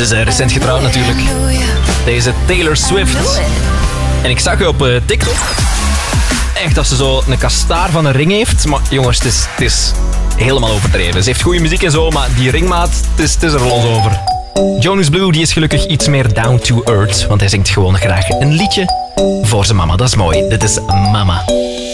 Ze is recent getrouwd natuurlijk. Deze Taylor Swift. En ik zag je op TikTok. Echt dat ze zo een kastaar van een ring heeft. Maar jongens, het is helemaal overdreven. Ze heeft goede muziek en zo, maar die ringmaat, het is er los over. Jonas Blue die is gelukkig iets meer down to earth. Want hij zingt gewoon graag een liedje voor zijn mama. Dat is mooi. Dit is Mama.